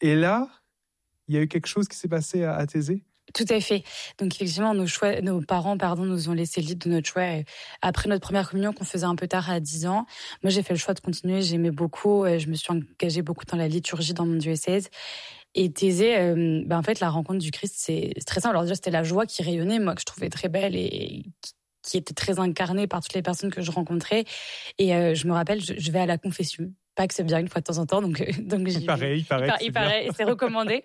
Et là, il y a eu quelque chose qui s'est passé à Thésée? Tout à fait. Donc effectivement, nos parents, nous ont laissé libre de notre choix. Après notre première communion qu'on faisait un peu tard à 10 ans, moi j'ai fait le choix de continuer. J'aimais beaucoup. Je me suis engagée beaucoup dans la liturgie dans mon diocèse. Et Thésée, en fait, la rencontre du Christ, c'est très simple. Alors déjà, c'était la joie qui rayonnait, moi que je trouvais très belle et qui était très incarnée par toutes les personnes que je rencontrais. Et je me rappelle, je vais à la confession. Pas que c'est bien une fois de temps en temps, donc il paraît, c'est recommandé.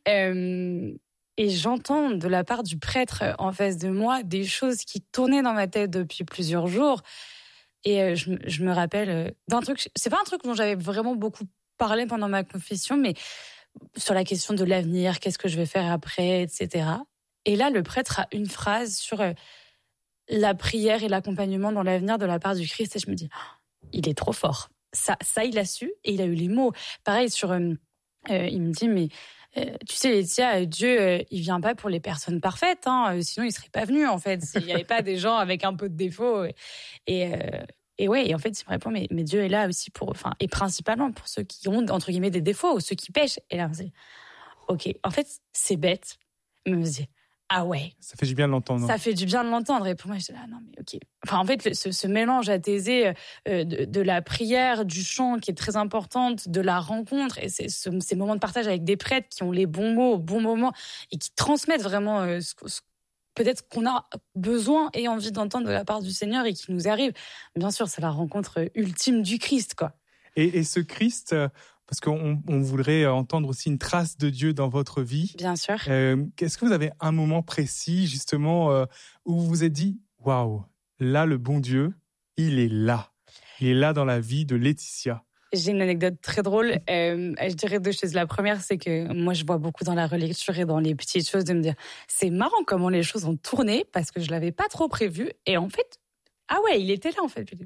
Et j'entends de la part du prêtre en face de moi des choses qui tournaient dans ma tête depuis plusieurs jours. Et je me rappelle d'un truc, c'est pas un truc dont j'avais vraiment beaucoup parlé pendant ma confession, mais sur la question de l'avenir, qu'est-ce que je vais faire après, etc. Et là, le prêtre a une phrase sur la prière et l'accompagnement dans l'avenir de la part du Christ. Et je me dis, il est trop fort. Ça, il a su et il a eu les mots. Pareil, il me dit, mais tu sais, Laetitia, Dieu, il vient pas pour les personnes parfaites, hein, sinon il serait pas venu, en fait. S'il n'y avait pas des gens avec un peu de défauts. Et en fait, il me répond, mais Dieu est là aussi et principalement pour ceux qui ont, entre guillemets, des défauts ou ceux qui pêchent. Et là, on se dit, ok, en fait, c'est bête. Mais on se dit, ah ouais. Ça fait du bien de l'entendre. Ça fait du bien de l'entendre. Et pour moi, je dis, non, mais ok. Enfin, en fait, ce mélange à Thésée de la prière, du chant qui est très importante, de la rencontre, et ces moments de partage avec des prêtres qui ont les bons mots au bon moment et qui transmettent vraiment peut-être qu'on a besoin et envie d'entendre de la part du Seigneur et qui nous arrive. Bien sûr, c'est la rencontre ultime du Christ, quoi. Et ce Christ, parce qu'on voudrait entendre aussi une trace de Dieu dans votre vie. Bien sûr. Est-ce que vous avez un moment précis, justement, où vous vous êtes dit, waouh, là, le bon Dieu, il est là. Il est là dans la vie de Laetitia. J'ai une anecdote très drôle. Je dirais deux choses. La première, c'est que moi, je vois beaucoup dans la relecture et dans les petites choses de me dire, c'est marrant comment les choses ont tourné parce que je l'avais pas trop prévu. Et en fait, ah ouais, il était là, en fait.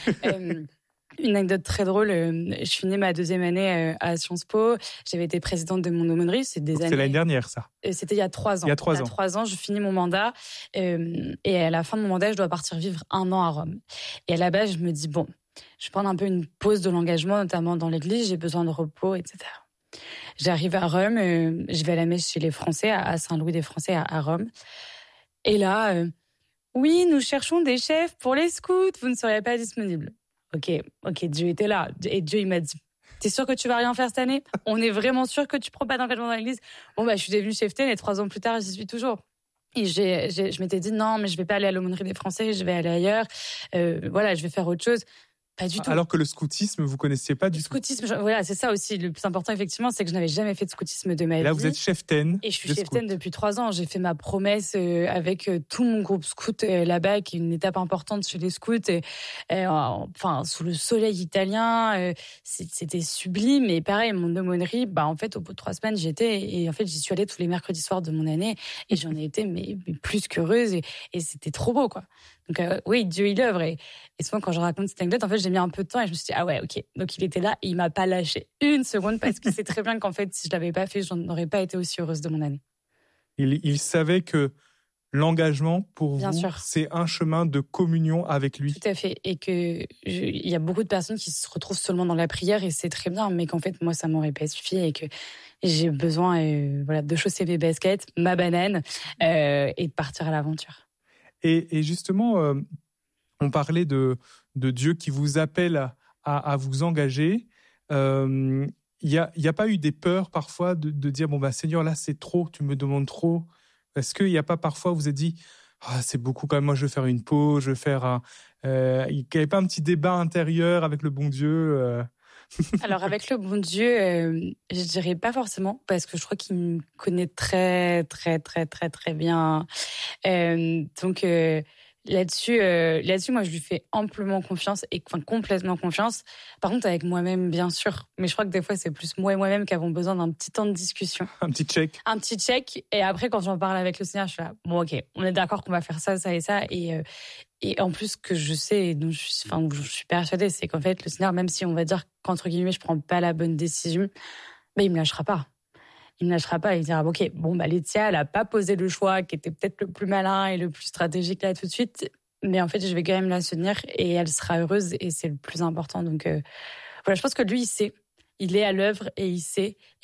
Une anecdote très drôle. Je finis ma deuxième année à Sciences Po. J'avais été présidente de mon aumônerie. C'est l'année dernière, ça. C'était il y a 3 ans. Il y a 3 ans, je finis mon mandat. Et à la fin de mon mandat, je dois partir vivre 1 an à Rome. Et à la base, je me dis, bon, je prends un peu une pause de l'engagement, notamment dans l'église. J'ai besoin de repos, etc. J'arrive à Rome. Je vais à la messe chez les Français, à Saint-Louis des Français, à Rome. Et là, oui, nous cherchons des chefs pour les scouts. Vous ne seriez pas disponible. Ok, Dieu était là. Et Dieu, il m'a dit, t'es sûr que tu vas rien faire cette année? On est vraiment sûr que tu prends pas d'engagement dans l'église? Bon, je suis devenue cheftaine et 3 ans plus tard, j'y suis toujours. Et je m'étais dit, non, mais je vais pas aller à l'aumônerie des Français, je vais aller ailleurs. Je vais faire autre chose. Pas du tout. Alors que le scoutisme, vous connaissiez pas du tout. Le scoutisme, voilà, c'est ça aussi. Le plus important, effectivement, c'est que je n'avais jamais fait de scoutisme de ma vie. Là, vous êtes cheftaine. Et je suis cheftaine depuis 3 ans. J'ai fait ma promesse avec tout mon groupe scout là-bas, qui est une étape importante chez les scouts. Sous le soleil italien, c'était sublime. Et pareil, mon aumônerie, en fait, au bout de 3 semaines, j'y étais. Et en fait, j'y suis allée tous les mercredis soirs de mon année. Et j'en ai été mais plus qu'heureuse. Et c'était trop beau, quoi. Donc oui, Dieu il œuvre. Et souvent quand je raconte cette anecdote, en fait, j'ai mis un peu de temps et je me suis dit, ah ouais, ok. Donc il était là et il m'a pas lâché une seconde parce qu'il sait très bien qu'en fait, si je l'avais pas fait, je n'aurais pas été aussi heureuse de mon année. Il savait que l'engagement pour Bien vous, sûr. C'est un chemin de communion avec lui. Tout à fait. Et il y a beaucoup de personnes qui se retrouvent seulement dans la prière et c'est très bien, mais qu'en fait, moi, ça m'aurait pas suffi et que j'ai besoin de chausser mes baskets, ma banane et de partir à l'aventure. Et justement, on parlait de Dieu qui vous appelle à vous engager. Il y a pas eu des peurs parfois de dire, Seigneur, là, c'est trop, tu me demandes trop. Est-ce qu'il n'y a pas parfois, vous avez dit, c'est beaucoup quand même, moi, je vais faire une pause, je vais faire il n'y avait pas un petit débat intérieur avec le bon Dieu Alors, avec le bon Dieu, je dirais pas forcément, parce que je crois qu'il me connaît très, très, très, très, très bien. Donc, là-dessus, moi, je lui fais amplement confiance complètement confiance. Par contre, avec moi-même, bien sûr. Mais je crois que des fois, c'est plus moi et moi-même qui avons besoin d'un petit temps de discussion. Un petit check. Un petit check. Et après, quand j'en parle avec le Seigneur, je suis là, bon, ok, on est d'accord qu'on va faire ça, ça et ça. Et en plus, ce que je sais, et dont je suis persuadée, c'est qu'en fait, le Seigneur, même si on va dire qu'entre guillemets, je prends pas la bonne décision, il me lâchera pas. Il me lâchera pas. Il dira, ok, Laetitia, elle a pas posé le choix qui était peut-être le plus malin et le plus stratégique là tout de suite. Mais en fait, je vais quand même la soutenir et elle sera heureuse et c'est le plus important. Donc, je pense que lui, il sait. Il est à l'œuvre et il sait.